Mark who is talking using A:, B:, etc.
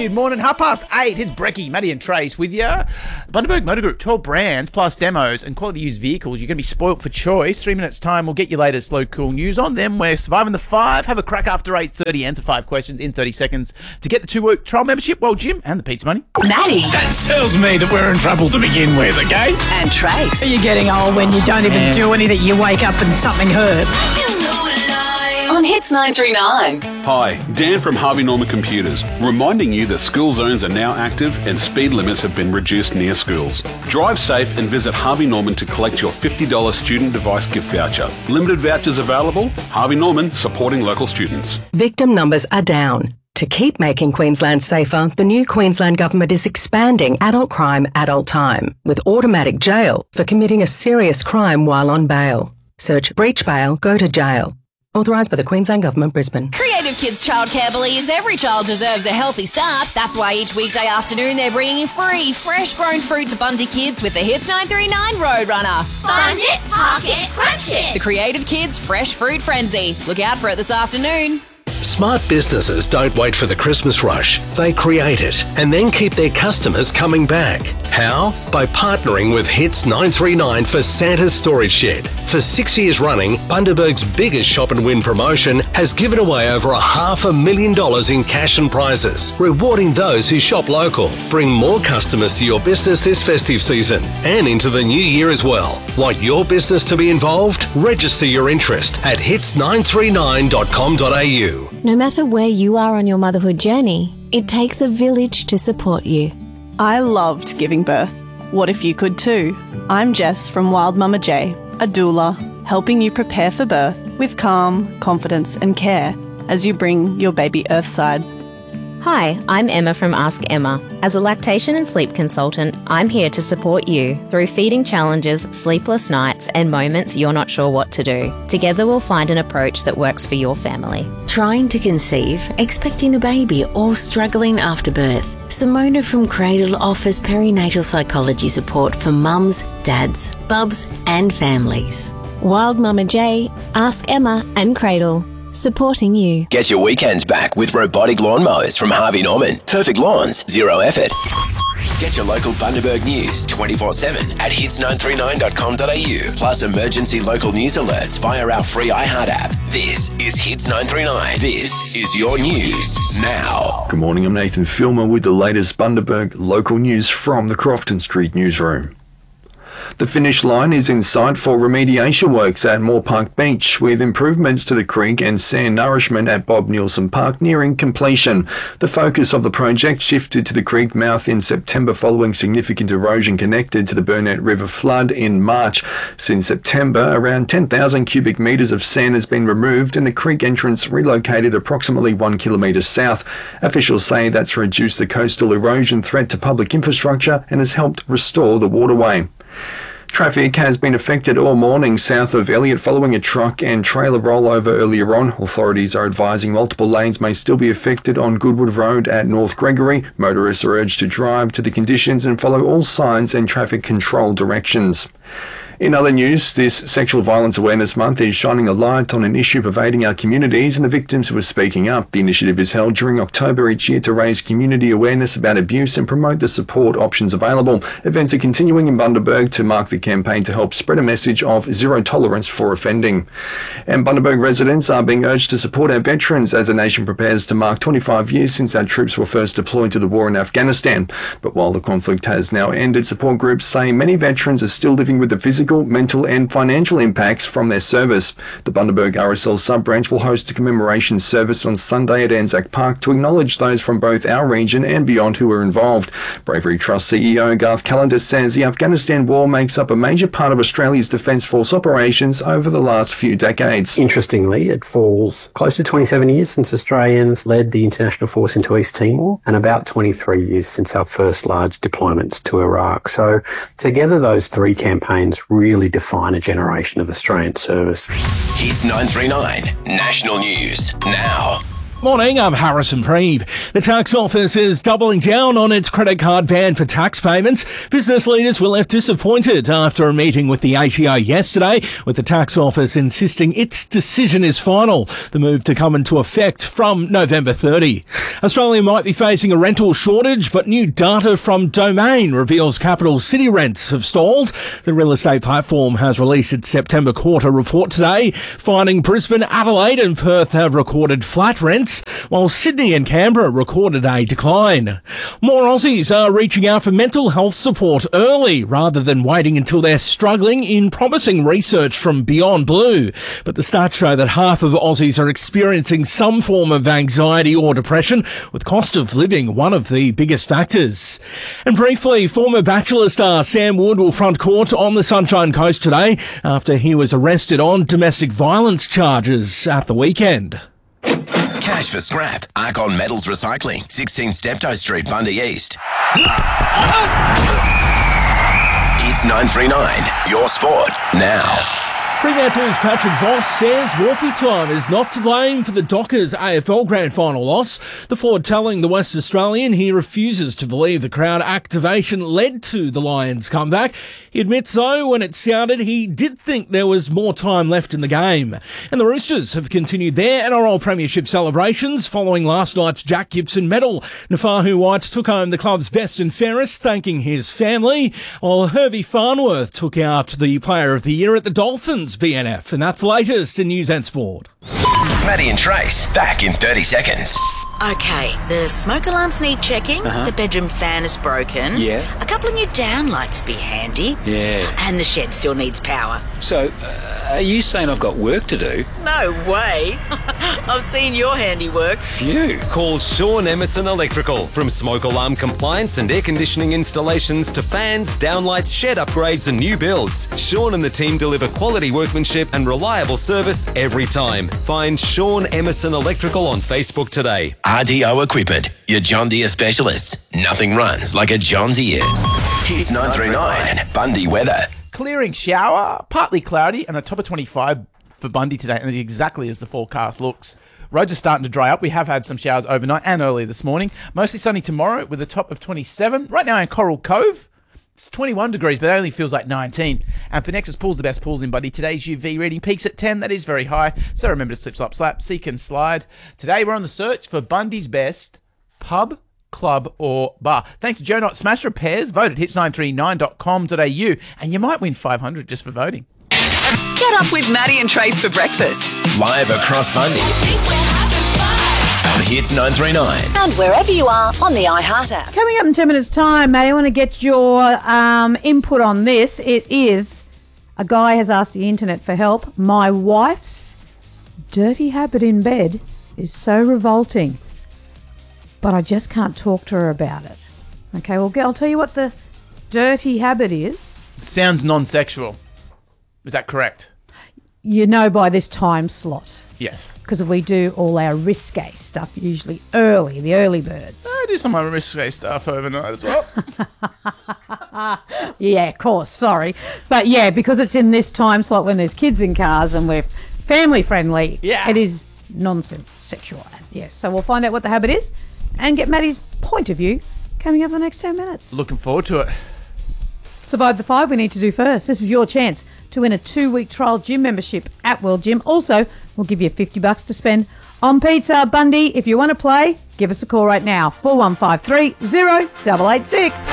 A: Good morning, 8:30. It's Brecky, Maddie and Trace with you. Bundaberg Motor Group, 12 brands plus demos and quality used vehicles. You're going to be spoilt for choice. 3 minutes time, we'll get your latest local news on them. We're surviving the 5. Have a crack after 8:30. Answer 5 questions in 30 seconds to get the 2-week trial membership. Well, Jim and the pizza money.
B: Maddie.
C: That tells me that we're in trouble to begin with, okay?
B: And Trace.
D: You're getting old when you don't even do anything. You wake up and something hurts.
B: On Hits 939.
E: Hi, Dan from Harvey Norman Computers, reminding you that school zones are now active and speed limits have been reduced near schools. Drive safe and visit Harvey Norman to collect your $50 student device gift voucher. Limited vouchers available. Harvey Norman, supporting local students.
F: Victim numbers are down. To keep making Queensland safer, the new Queensland Government is expanding adult crime, adult time, with automatic jail for committing a serious crime while on bail. Search breach bail, go to jail. Authorised by the Queensland Government, Brisbane.
G: Creative Kids Childcare believes every child deserves a healthy start. That's why each weekday afternoon they're bringing free, fresh-grown fruit to Bundy Kids with the Hits 939 Roadrunner.
H: Find it, park it, crunch it.
G: The Creative Kids Fresh Fruit Frenzy. Look out for it this afternoon.
I: Smart businesses don't wait for the Christmas rush. They create it and then keep their customers coming back. How? By partnering with Hits 939 for Santa's Storage Shed. For 6 years running, Bundaberg's biggest shop and win promotion has given away over $500,000 in cash and prizes, rewarding those who shop local. Bring more customers to your business this festive season and into the new year as well. Want your business to be involved? Register your interest at hits939.com.au.
J: No matter where you are on your motherhood journey, it takes a village to support you.
K: I loved giving birth. What if you could too? I'm Jess from Wild Mama J, a doula, helping you prepare for birth with calm, confidence and care as you bring your baby earthside.
L: Hi, I'm Emma from Ask Emma. As a lactation and sleep consultant, I'm here to support you through feeding challenges, sleepless nights, and moments you're not sure what to do. Together we'll find an approach that works for your family.
M: Trying to conceive, expecting a baby, or struggling after birth? Simona from Cradle offers perinatal psychology support for mums, dads, bubs, and families.
J: Wild Mama J, Ask Emma, and Cradle. Supporting you.
N: Get your weekends back with robotic lawnmowers from Harvey Norman. Perfect lawns, zero effort. Get your local Bundaberg news 24/7 at hits939.com.au. Plus emergency local news alerts via our free iHeart app. This is Hits 939. This is your news now.
O: Good morning, I'm Nathan Filmer with the latest Bundaberg local news from the Crofton Street newsroom. The finish line is in sight for remediation works at Moore Park Beach, with improvements to the creek and sand nourishment at Bob Nielsen Park nearing completion. The focus of the project shifted to the creek mouth in September following significant erosion connected to the Burnett River flood in March. Since September, around 10,000 cubic metres of sand has been removed and the creek entrance relocated approximately 1 kilometre south. Officials say that's reduced the coastal erosion threat to public infrastructure and has helped restore the waterway. Traffic has been affected all morning south of Elliott following a truck and trailer rollover earlier on. Authorities are advising multiple lanes may still be affected on Goodwood Road at North Gregory. Motorists are urged to drive to the conditions and follow all signs and traffic control directions. In other news, this Sexual Violence Awareness Month is shining a light on an issue pervading our communities and the victims who are speaking up. The initiative is held during October each year to raise community awareness about abuse and promote the support options available. Events are continuing in Bundaberg to mark the campaign to help spread a message of zero tolerance for offending. And Bundaberg residents are being urged to support our veterans as the nation prepares to mark 25 years since our troops were first deployed to the war in Afghanistan. But while the conflict has now ended, support groups say many veterans are still living with the physical, mental and financial impacts from their service. The Bundaberg RSL sub-branch will host a commemoration service on Sunday at Anzac Park to acknowledge those from both our region and beyond who were involved. Bravery Trust CEO Garth Callender says the Afghanistan war makes up a major part of Australia's Defence Force operations over the last few decades.
P: Interestingly, it falls close to 27 years since Australians led the international force into East Timor and about 23 years since our first large deployments to Iraq. So together those three campaigns really define a generation of Australian service.
N: Hits 939 National News now.
Q: Morning, I'm Harrison Preeve. The tax office is doubling down on its credit card ban for tax payments. Business leaders were left disappointed after a meeting with the ATO yesterday, with the tax office insisting its decision is final. The move to come into effect from November 30. Australia might be facing a rental shortage, but new data from Domain reveals capital city rents have stalled. The real estate platform has released its September quarter report today, finding Brisbane, Adelaide and Perth have recorded flat rents, while Sydney and Canberra recorded a decline. More Aussies are reaching out for mental health support early rather than waiting until they're struggling, in promising research from Beyond Blue. But the stats show that half of Aussies are experiencing some form of anxiety or depression, with cost of living one of the biggest factors. And briefly, former Bachelor star Sam Wood will front court on the Sunshine Coast today after he was arrested on domestic violence charges at the weekend.
N: Cash for scrap. Arcon Metals Recycling. 16 Steptoe Street, Bundy East. Hits 939. Your sport now.
Q: Fremantle's Patrick Voss says Wolfie time is not to blame for the Dockers AFL Grand Final loss. The forward telling the West Australian he refuses to believe the crowd activation led to the Lions' comeback. He admits, though, when it sounded, he did think there was more time left in the game. And the Roosters have continued their NRL Premiership celebrations following last night's Jack Gibson medal. Nafahu White took home the club's best and fairest, thanking his family, while Herbie Farnworth took out the Player of the Year at the Dolphins BNF, and that's the latest in News and Sport.
N: Maddie and Trace, back in 30 seconds.
R: Okay, the smoke alarms need checking, the bedroom fan is broken, a couple of new downlights would be handy, and the shed still needs power.
S: So, are you saying I've got work to do?
R: No way. I've seen your handiwork.
S: Phew.
T: Call Sean Emerson Electrical. From smoke alarm compliance and air conditioning installations to fans, downlights, shed upgrades and new builds, Sean and the team deliver quality workmanship and reliable service every time. Find Sean Emerson Electrical on Facebook today.
N: RDO Equipment, your John Deere specialists. Nothing runs like a John Deere. Hits 939. Bundy weather.
A: Clearing shower, partly cloudy, and a top of 25 for Bundy today, and exactly as the forecast looks. Roads are starting to dry up. We have had some showers overnight and early this morning. Mostly sunny tomorrow with a top of 27. Right now in Coral Cove, it's 21 degrees, but it only feels like 19. And for Nexus Pools, the best pools in Bundy, today's UV reading peaks at 10. That is very high. So remember to slip, slop, slap, seek and slide. Today we're on the search for Bundy's best pub, club or bar. Thanks to Joe Knott Smash Repairs. Vote at hits939.com.au and you might win $500 just for voting.
B: Get up with Maddie and Trace for breakfast.
N: Live across Bundy. On Hits 939.
B: And wherever you are on the iHeart app.
D: Coming up in 10 minutes' time, Maddie, I want to get your input on this. It is, a guy has asked the internet for help. My wife's dirty habit in bed is so revolting, but I just can't talk to her about it. Okay, well, I'll tell you what the dirty habit is.
A: Sounds non-sexual. Is that correct?
D: You know by this time slot.
A: Yes.
D: Because we do all our risque stuff usually early, the early birds.
A: I do some of my risque stuff overnight as well.
D: Yeah, of course, sorry. But yeah, because it's in this time slot when there's kids in cars and we're family friendly, it is non-sexual. Yes, so we'll find out what the habit is and get Maddie's point of view coming up in the next 10 minutes.
A: Looking forward to it.
D: Survive the 5 we need to do first. This is your chance to win a 2-week trial gym membership at World Gym. Also, we'll give you $50 to spend on pizza. Bundy, if you want to play, give us a call right now. 4153 0886.